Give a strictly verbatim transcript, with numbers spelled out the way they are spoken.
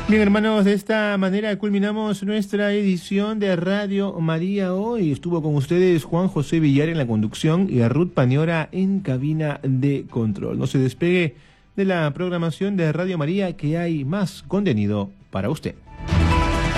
Bien, hermanos, de esta manera culminamos nuestra edición de Radio María hoy. Estuvo con ustedes Juan José Villar en la conducción y a Ruth Paniora en cabina de control. No se despegue de la programación de Radio María, que hay más contenido para usted.